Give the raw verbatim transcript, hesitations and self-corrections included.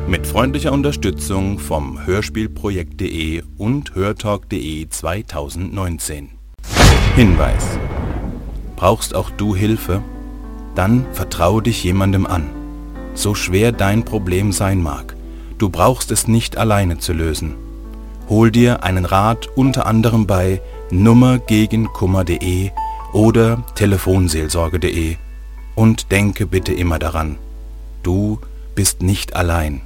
Mit freundlicher Unterstützung vom Hörspielprojekt punkt de und hörtalk punkt de zweitausendneunzehn. Hinweis: Brauchst auch du Hilfe? Dann vertraue dich jemandem an. So schwer dein Problem sein mag, du brauchst es nicht alleine zu lösen. Hol dir einen Rat unter anderem bei nummer gegen kummer punkt de oder telefonseelsorge punkt de und denke bitte immer daran, du bist nicht allein.